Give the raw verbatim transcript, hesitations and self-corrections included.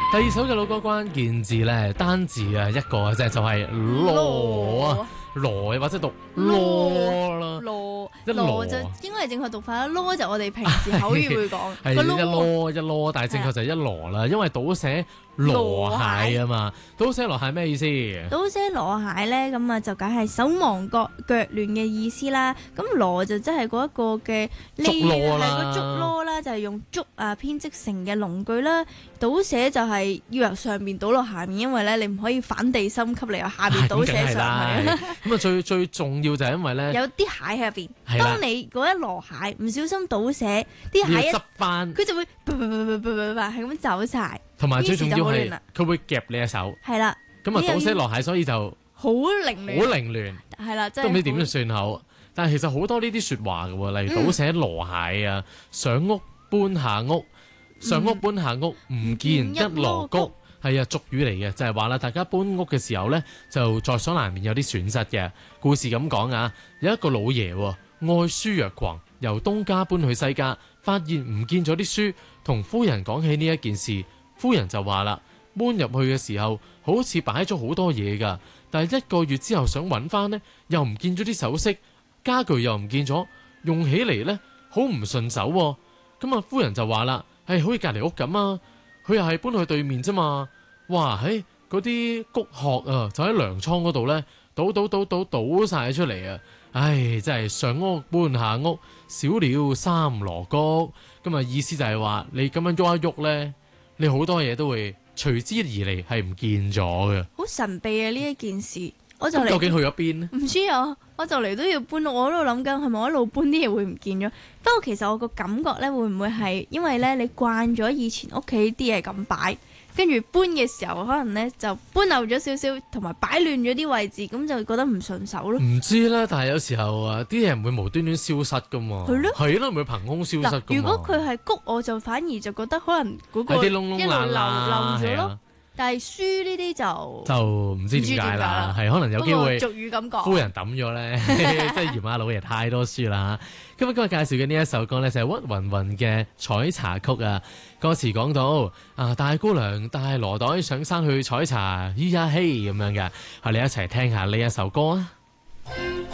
第二首嘅老歌關鍵字咧，單字啊一個嘅啫，就係羅啊，羅或者讀羅啦， 羅一羅羅就應該係正確讀法啦，羅就我哋平時口語會講， 係一羅一羅，但係正確就係一羅啦，因為倒寫羅蟹啊嘛，倒寫羅蟹咩意思？ 倒寫羅蟹咧，咁啊就梗係手忙腳腳亂嘅意思啦。咁羅就即係嗰一個嘅竹籮啦， 係個竹籮啦，就係用竹啊編織成嘅龍句啦。倒寫就係要由上面倒落下面，因為咧你唔可以反地心吸，你由下邊倒寫上去。 咁啊最最重要就係因為咧， 有啲蟹喺入邊。當你嗰一籮蟹唔小心倒瀉，啲蟹一執翻， 佢就會係咁走晒。 同埋最重要係佢會夾你隻手。 係啦， 咁啊倒瀉籮蟹，所以就好凌亂， 好凌亂。 係啦， 都唔知點算好。但係其實好多呢啲説話嘅喎，例如倒瀉籮蟹啊，上屋搬下屋，上屋搬下屋唔見一籮穀。係啊，俗語嚟嘅，就係話啦，大家搬屋嘅時候呢，就在所難免有啲損失嘅。故事咁講啊，有一個老爺喎，愛書若狂，由東家搬去西家，發現唔見咗啲書，同夫人講起呢一件事，夫人就話啦，搬入去嘅時候好似擺咗好多嘢㗎，但係一個月之後想揾翻呢，又唔見咗啲首飾，家具又唔見咗，用起嚟呢，好唔順手喎。咁啊，夫人就話啦，係好似隔離屋咁啊。佢又係搬去對面啫嘛，哇！喺嗰啲谷殼啊，就喺糧倉嗰度呢，倒倒倒倒倒晒出嚟啊！唉，真係上屋搬下屋，少了三籮穀。咁啊，意思就係話你咁樣喐一喐呢，你好多嘢都會隨之而嚟係唔見咗嘅。 好神秘啊！呢一件事，我就嚟究竟去咗邊呢？ 唔知啊，我就嚟都要搬，我喺度諗緊係咪我一路搬啲嘢會唔見咗？不過其實我個感覺咧，會唔會係因為咧你慣咗以前屋企啲嘢咁擺，跟住搬嘅時候可能咧就搬漏咗少少，同埋擺亂咗啲位置，咁就覺得唔順手咯。 唔知啦，但係有時候啊，啲嘢唔會無端端消失噶嘛。 係咯， 係咯，唔會憑空消失噶嘛。 如果佢係谷，我就反而就覺得可能嗰個啲窿窿罅漏漏咗咯。 啊但係書呢啲就就唔知點解啦，係可能有機會俗語咁講， 夫人抌咗咧，即係嫌阿老爺太多書啦。今日今日介紹嘅呢一首歌咧就係屈雲雲嘅《採茶曲》啊，歌詞講到啊大姑娘帶羅袋上山去採茶，咿呀嘿咁樣嘅，我哋一齊聽下呢一首歌啊。